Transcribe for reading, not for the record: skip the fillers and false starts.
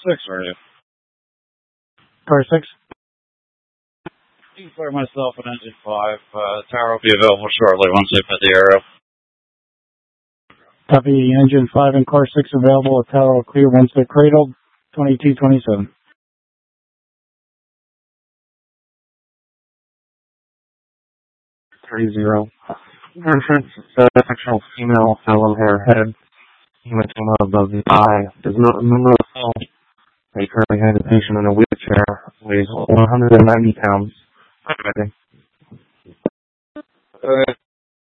6, are you? Car 6. You can clear myself and engine 5. Tower will be available shortly once they put the arrow. Copy, engine 5 and car 6 available. A tower will clear once they're cradled. 2227. Entrance, sexual female, fellow hair head, hematoma above the eye, does not remember the fall. They currently have a patient in a wheelchair, weighs 190 pounds.